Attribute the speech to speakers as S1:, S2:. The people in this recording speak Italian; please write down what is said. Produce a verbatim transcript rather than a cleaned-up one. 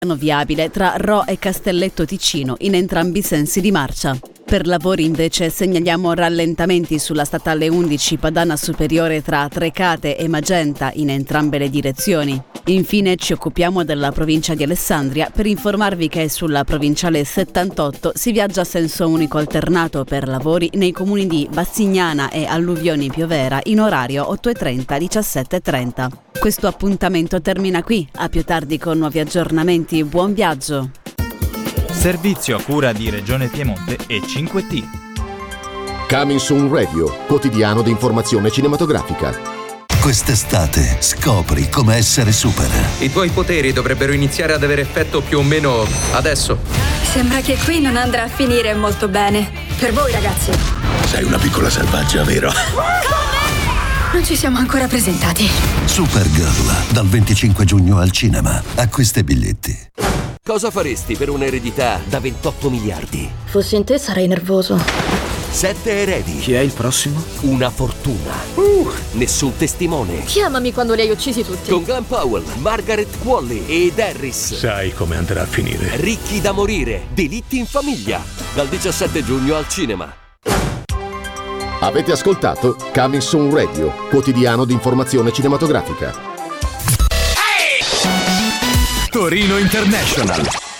S1: viabile tra Ro e Castelletto Ticino in entrambi i sensi di marcia. Per lavori invece segnaliamo rallentamenti sulla statale undici Padana Superiore tra Trecate e Magenta in entrambe le direzioni. Infine ci occupiamo della provincia di Alessandria per informarvi che sulla provinciale settantotto si viaggia a senso unico alternato per lavori nei comuni di Bassignana e Alluvioni Piovera in orario otto e trenta diciassette e trenta. Questo appuntamento termina qui, a più tardi con nuovi aggiornamenti. Buon viaggio!
S2: Servizio a cura di Regione Piemonte e cinque T.
S3: Coming Soon Radio, quotidiano di informazione cinematografica.
S4: Quest'estate scopri come essere super.
S5: I tuoi poteri dovrebbero iniziare ad avere effetto più o meno adesso.
S6: Sembra che qui non andrà a finire molto bene. Per voi, ragazzi.
S7: Sei una piccola selvaggia, vero?
S6: Non ci siamo ancora presentati.
S4: Supergirl, dal venticinque giugno al cinema. Acquista i biglietti.
S8: Cosa faresti per un'eredità da ventotto miliardi?
S6: Fossi in te sarei nervoso.
S8: Sette eredi.
S7: Chi è il prossimo?
S8: Una fortuna. Uh. Nessun testimone.
S6: Chiamami quando li hai uccisi tutti.
S8: Con Glenn Powell, Margaret Qualley ed Harris.
S7: Sai come andrà a finire.
S8: Ricchi da morire. Delitti in famiglia. Dal diciassette giugno al cinema.
S3: Avete ascoltato Coming Soon Radio, quotidiano di informazione cinematografica.
S9: Torino International.